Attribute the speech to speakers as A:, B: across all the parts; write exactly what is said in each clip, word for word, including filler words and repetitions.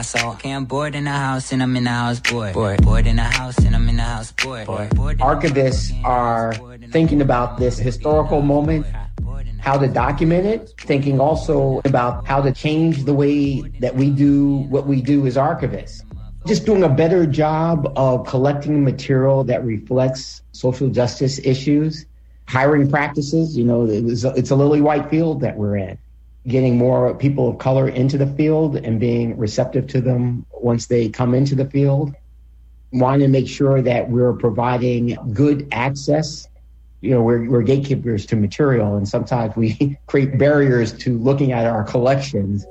A: So, okay, I'm bored in the house and I'm in the house bored. Bored, bored in the house and I'm in the house bored. bored. bored
B: Archivists are thinking about this historical moment, how to document it, thinking also about how to change the way that we do what we do as archivists. Just doing a better job of collecting material that reflects social justice issues, hiring practices. You know, it was, it's a lily white field that we're in. Getting more people of color into the field and being receptive to them once they come into the field. Wanting to make sure that we're providing good access. You know, we're, we're gatekeepers to material, and sometimes we create barriers to looking at our collections.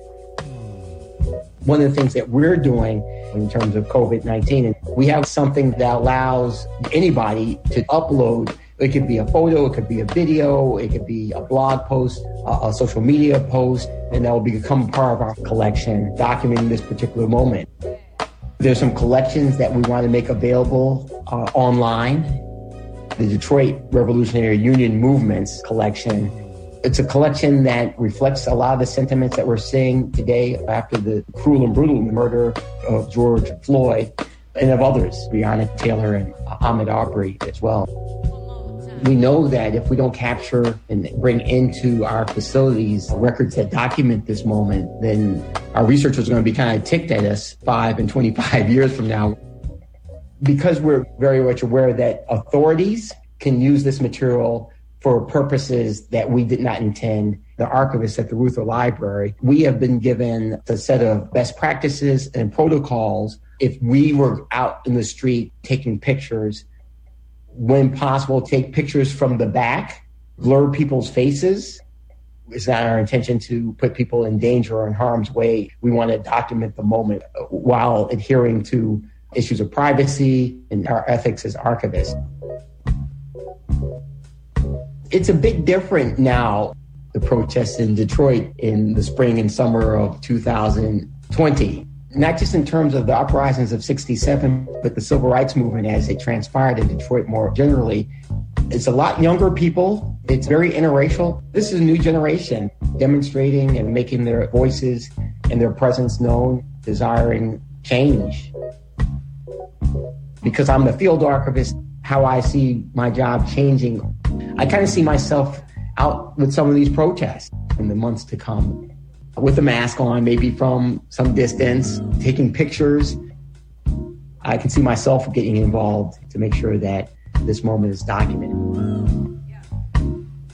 B: One of the things that we're doing in terms of COVID nineteen, we have something that allows anybody to upload. It could be a photo, it could be a video, it could be a blog post, a social media post, and that will become part of our collection, documenting this particular moment. There's some collections that we want to make available uh, online. The Detroit Revolutionary Union Movements collection. It's a collection that reflects a lot of the sentiments that we're seeing today after the cruel and brutal murder of George Floyd and of others, Breonna Taylor and Ahmaud Arbery as well. We know that if we don't capture and bring into our facilities records that document this moment, then our researchers are going to be kind of ticked at us five and twenty-five years from now. Because we're very much aware that authorities can use this material for purposes that we did not intend, the archivists at the Reuther Library, we have been given a set of best practices and protocols. If we were out in the street taking pictures, when possible, take pictures from the back, blur people's faces. It's not our intention to put people in danger or in harm's way. We want to document the moment while adhering to issues of privacy and our ethics as archivists. It's a bit different now, the protests in Detroit in the spring and summer of two thousand twenty. Not just in terms of the uprisings of sixty-seven, but the civil rights movement as it transpired in Detroit more generally. It's a lot younger people. It's very interracial. This is a new generation demonstrating and making their voices and their presence known, desiring change. Because I'm the field archivist, how I see my job changing, I kind of see myself out with some of these protests in the months to come. With a mask on, maybe from some distance, taking pictures. I can see myself getting involved to make sure that this moment is documented.